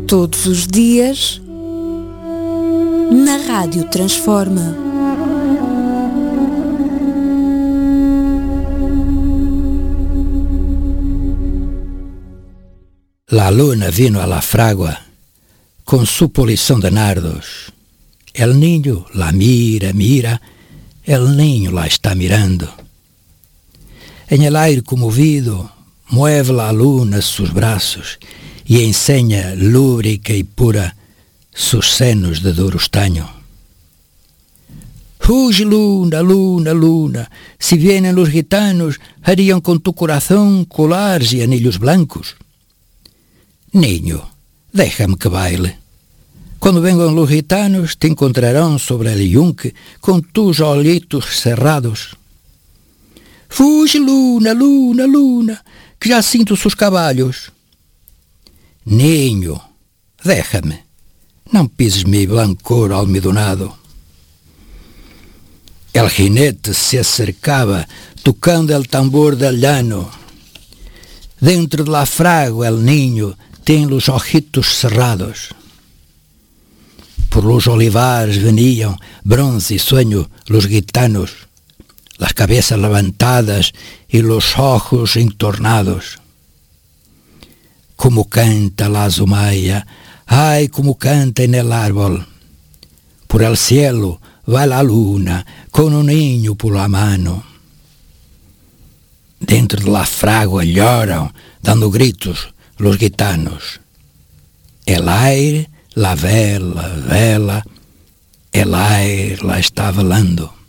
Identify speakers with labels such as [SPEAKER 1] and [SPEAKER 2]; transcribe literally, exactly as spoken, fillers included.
[SPEAKER 1] Todos os dias, na Rádio Transforma.
[SPEAKER 2] La luna vino a la fragua con su polición de nardos. El niño la mira, mira, el niño la está mirando. En el aire conmovido, mueve la luna sus brazos y enseña lúbrica y pura sus senos de duro estaño. Fuge luna, luna, luna, si vienen los gitanos, harían con tu corazón colares y anillos blancos. Niño, déjame que baile. Cuando vengan los gitanos, te encontrarán sobre el yunque con tus ojitos cerrados. Fuge luna, luna, luna, que ya siento sus caballos. Niño, déjame, não pises mi blancor almidonado. El jinete se acercaba tocando el tambor del llano. Dentro de la fragua el niño tiene los ojitos cerrados. Por los olivares venían, bronce y sueño, los gitanos, las cabezas levantadas y los ojos entornados. Como canta la azumaya, ay, como canta en el árbol. Por el cielo va la luna con un niño por la mano. Dentro de la fragua lloran, dando gritos, los gitanos. El aire, la vela, vela, el aire la está velando.